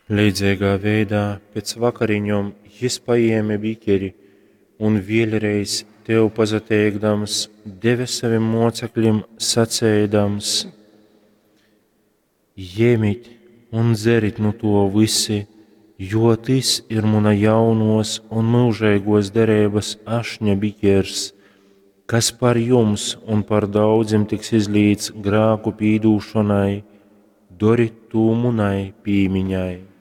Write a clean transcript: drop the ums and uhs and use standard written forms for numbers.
Līdzīgā veidā pēc vakariņom jis paēma bikeri un vielreiz tev pazateikdams deva saviem mocekļiem sacēdams: Jemit un dzerit no to visi, jo tas ir muna jaunos un mūžīgos derības ašņa bikers, kas par jums un par daudziem tiks izlīts grāku pīdūšanai, dori to munai pīmiņai.